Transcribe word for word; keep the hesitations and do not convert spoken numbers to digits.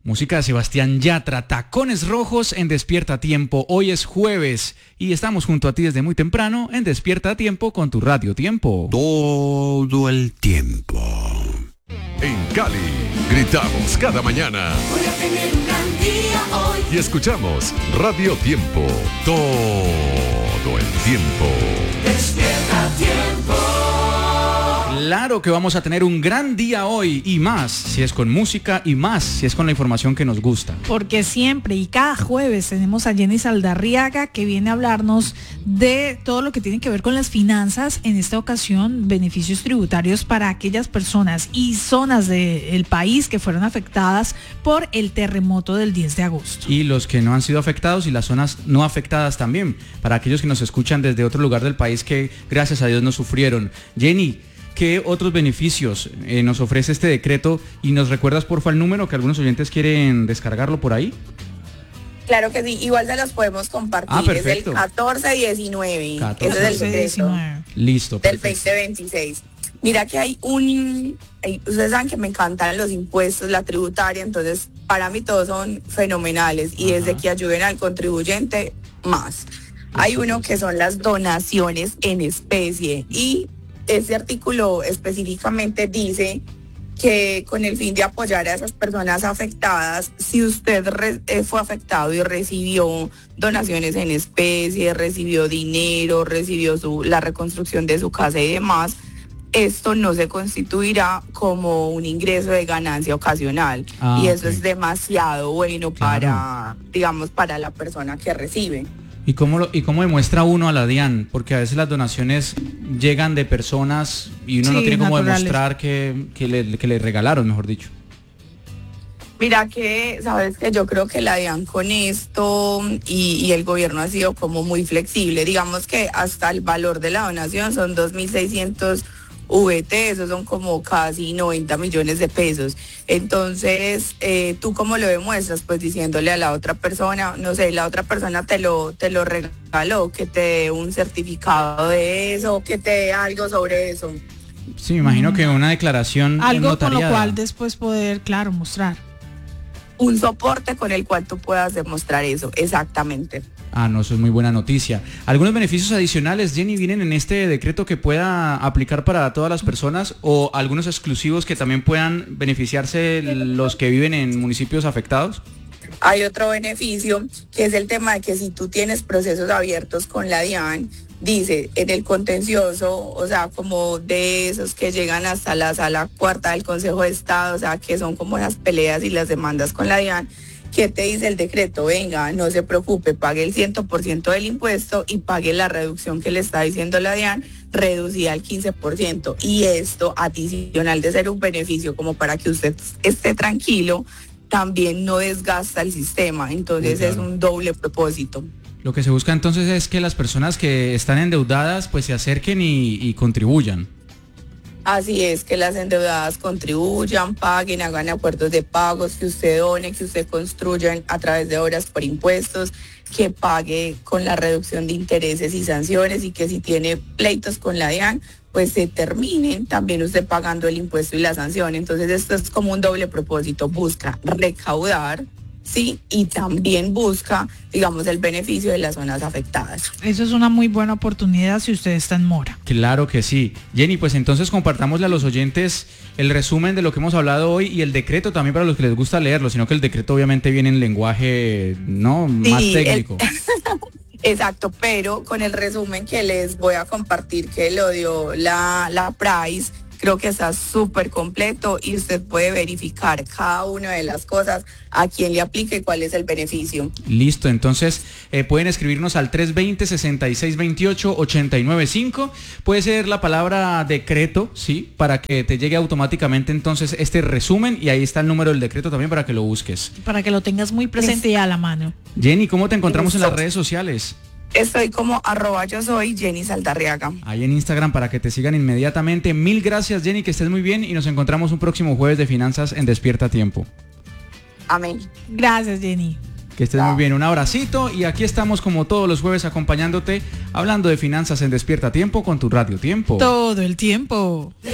Música de Sebastián Yatra, Tacones Rojos en Despierta a Tiempo. Hoy es jueves y estamos junto a ti desde muy temprano en Despierta a Tiempo con tu Radio Tiempo. Todo el tiempo. En Cali, gritamos cada mañana. Voy a tener un gran día hoy. Y escuchamos Radio Tiempo. Todo el tiempo. Despierta a Tiempo. Claro que vamos a tener un gran día hoy y más si es con música y más si es con la información que nos gusta. Porque siempre y cada jueves tenemos a Jenny Saldarriaga que viene a hablarnos de todo lo que tiene que ver con las finanzas. En esta ocasión, beneficios tributarios para aquellas personas y zonas del país que fueron afectadas por el terremoto del diez de agosto. Y los que no han sido afectados y las zonas no afectadas también, para aquellos que nos escuchan desde otro lugar del país que gracias a Dios no sufrieron. Jenny, ¿qué otros beneficios eh, nos ofrece este decreto? Y nos recuerdas porfa el número que algunos oyentes quieren descargarlo por ahí. Claro que sí, igual se los podemos compartir. Ah, perfecto. Es el catorce diecinueve. catorce, Ese es el decreto Listo, del perfecto. veinte veintiséis. Mira que hay un... Hay, ustedes saben que me encantan los impuestos, la tributaria, entonces para mí todos son fenomenales. Y Ajá. desde que ayuden al contribuyente, más. Hay uno que son las donaciones en especie y ese artículo específicamente dice que con el fin de apoyar a esas personas afectadas, si usted re, eh, fue afectado y recibió donaciones en especie, recibió dinero, recibió su, la reconstrucción de su casa y demás, esto no se constituirá como un ingreso de ganancia ocasional. Ah, y eso okay. es demasiado bueno Claro. para, digamos, para la persona que recibe. ¿Y cómo, lo, ¿Y cómo demuestra uno a la DIAN? Porque a veces las donaciones llegan de personas y uno Sí, no tiene cómo naturales. demostrar que, que, le, que le regalaron, mejor dicho. Mira que, sabes que yo creo que la DIAN con esto y, y el gobierno ha sido como muy flexible. Digamos que hasta el valor de la donación son dos mil seiscientos V T, esos son como casi noventa millones de pesos. Entonces, eh, ¿tú cómo lo demuestras? Pues diciéndole a la otra persona, no sé, la otra persona te lo, te lo regaló, que te dé un certificado de eso, que te dé algo sobre eso. Sí, me imagino que una declaración Algo con lo notariada. cual después poder, claro, mostrar. Un soporte con el cual tú puedas demostrar eso, exactamente. Ah, no, eso es muy buena noticia. ¿Algunos beneficios adicionales, Jenny, vienen en este decreto que pueda aplicar para todas las personas o algunos exclusivos que también puedan beneficiarse los que viven en municipios afectados? Hay otro beneficio que es el tema de que si tú tienes procesos abiertos con la DIAN, dice en el contencioso, o sea, como de esos que llegan hasta la sala cuarta del Consejo de Estado, o sea, que son como las peleas y las demandas con la DIAN, ¿qué te dice el decreto? Venga, no se preocupe, pague el cien por ciento del impuesto y pague la reducción que le está diciendo la DIAN, reducida al quince por ciento. Y esto, adicional de ser un beneficio como para que usted esté tranquilo, también no desgasta el sistema. Entonces, claro, es un doble propósito. Lo que se busca entonces es que las personas que están endeudadas pues se acerquen y, y contribuyan. Así es, que las endeudadas contribuyan, paguen, hagan acuerdos de pagos, que usted done, que usted construyan a través de obras por impuestos, que pague con la reducción de intereses y sanciones y que si tiene pleitos con la DIAN, pues se terminen también usted pagando el impuesto y la sanción. Entonces esto es como un doble propósito, busca recaudar, sí, y también busca, digamos, el beneficio de las zonas afectadas. Eso es una muy buena oportunidad si usted está en mora. Claro que sí. Jenny, pues entonces compartámosle a los oyentes el resumen de lo que hemos hablado hoy y el decreto también para los que les gusta leerlo, sino que el decreto obviamente viene en lenguaje, ¿no?, más Sí, técnico. el... Exacto, pero con el resumen que les voy a compartir que lo dio la, la Price, creo que está súper completo y usted puede verificar cada una de las cosas, a quién le aplica y cuál es el beneficio. Listo, entonces eh, pueden escribirnos al tres veinte, sesenta y seis veintiocho, ochenta y nueve cinco. Puede ser la palabra decreto, ¿sí? Para que te llegue automáticamente entonces este resumen y ahí está el número del decreto también para que lo busques. Para que lo tengas muy presente y a la mano. Jenny, ¿cómo te encontramos en las Listo. redes sociales? Estoy como arroba yo soy Jenny Saldarriaga. Ahí en Instagram para que te sigan inmediatamente. Mil gracias, Jenny, que estés muy bien y nos encontramos un próximo jueves de finanzas en Despierta a Tiempo. Amén. Gracias, Jenny. Que estés muy bien, un abracito y aquí estamos como todos los jueves acompañándote, hablando de finanzas en Despierta a Tiempo con tu Radio Tiempo. Todo el tiempo.